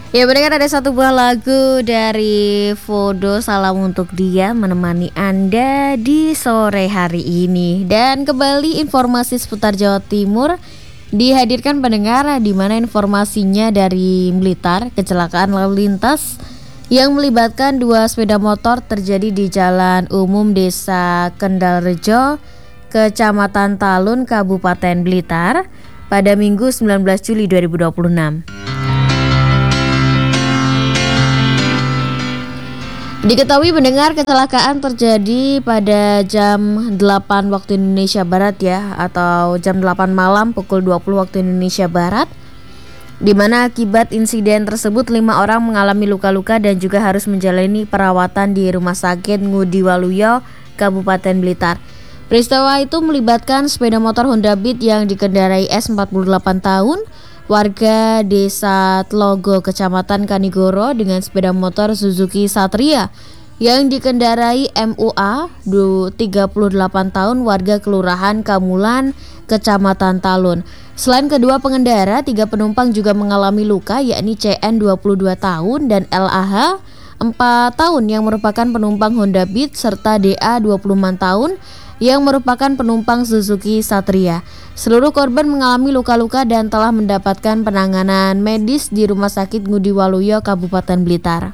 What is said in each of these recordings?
Ya mendengar ada satu buah lagu dari Vodo, Salam Untuk Dia, menemani Anda di sore hari ini. Dan kembali informasi seputar Jawa Timur dihadirkan pendengar, di mana informasinya dari Blitar. Kecelakaan lalu lintas yang melibatkan dua sepeda motor terjadi di Jalan Umum Desa Kendalrejo, Kecamatan Talun, Kabupaten Blitar pada Minggu 19 Juli 2026. Diketahui mendengar kecelakaan terjadi pada jam 8 waktu Indonesia Barat ya, atau jam 8 malam pukul 20 waktu Indonesia Barat, di mana akibat insiden tersebut 5 orang mengalami luka-luka dan juga harus menjalani perawatan di Rumah Sakit Ngudi Waluyo, Kabupaten Blitar. Peristiwa itu melibatkan sepeda motor Honda Beat yang dikendarai S 48 tahun, warga Desa Tlogo, Kecamatan Kanigoro, dengan sepeda motor Suzuki Satria yang dikendarai MUA 38 tahun, warga Kelurahan Kamulan, Kecamatan Talun. Selain kedua pengendara, 3 penumpang juga mengalami luka, yakni CN 22 tahun dan LAH 4 tahun yang merupakan penumpang Honda Beat, serta DA 24 tahun yang merupakan penumpang Suzuki Satria. Seluruh korban mengalami luka-luka dan telah mendapatkan penanganan medis di Rumah Sakit Ngudi Waluyo, Kabupaten Blitar.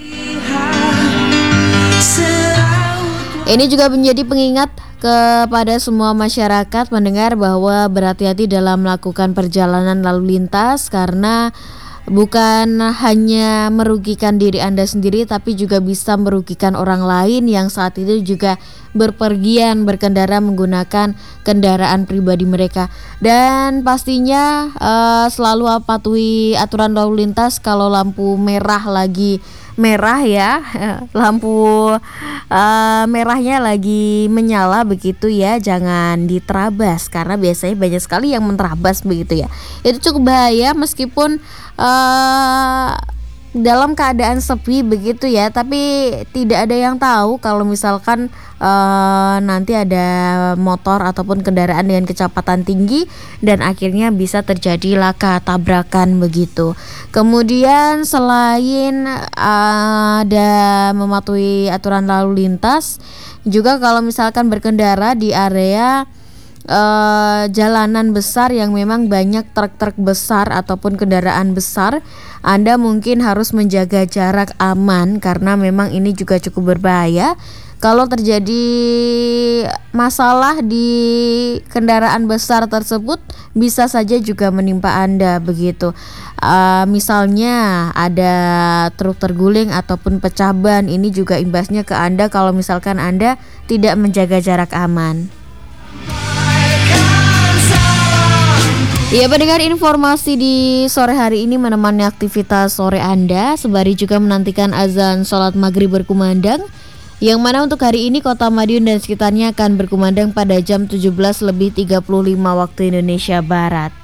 Ini juga menjadi pengingat kepada semua masyarakat mendengar bahwa berhati-hati dalam melakukan perjalanan lalu lintas, karena bukan hanya merugikan diri Anda sendiri, tapi juga bisa merugikan orang lain yang saat itu juga berpergian berkendara menggunakan kendaraan pribadi mereka. Dan pastinya selalu patuhi aturan lalu lintas. Kalau lampu merah lagi merah ya, lampu merahnya lagi menyala begitu ya, jangan diterabas, karena biasanya banyak sekali yang menerabas begitu ya. Itu cukup bahaya meskipun dalam keadaan sepi begitu ya, tapi tidak ada yang tahu kalau misalkan nanti ada motor ataupun kendaraan dengan kecepatan tinggi dan akhirnya bisa terjadi laka tabrakan begitu. Kemudian selain ada mematuhi aturan lalu lintas, juga kalau misalkan berkendara di area jalanan besar yang memang banyak truk-truk besar ataupun kendaraan besar, Anda mungkin harus menjaga jarak aman, karena memang ini juga cukup berbahaya. Kalau terjadi masalah di kendaraan besar tersebut, bisa saja juga menimpa Anda begitu. Misalnya ada truk terguling ataupun pecah ban, ini juga imbasnya ke Anda kalau misalkan Anda tidak menjaga jarak aman. Ya, pendengar, informasi di sore hari ini menemani aktivitas sore Anda, sembari juga menantikan azan sholat maghrib berkumandang, yang mana untuk hari ini Kota Madiun dan sekitarnya akan berkumandang pada jam 17:35 waktu Indonesia Barat.